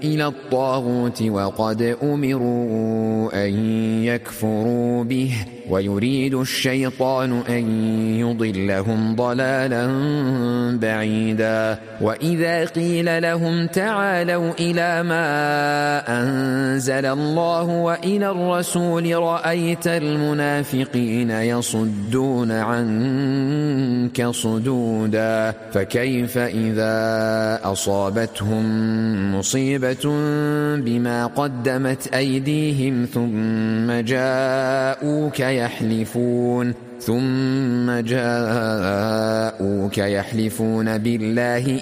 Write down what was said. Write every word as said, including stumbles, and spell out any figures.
إلى الطاغوت وقد أمروا أن يكفروا به ويريد الشيطان أن يضلهم ضلالا بعيدا وإذا قيل لهم تعالوا إلى ما أنزل الله وإلى الرسول رأيت المنافقين يصدون عنك صدودا فكيف إذا أصابتهم مصيبة بما قدمت أيديهم ثم جاءوك يحلفون ثم جاءوك يحلفون بالله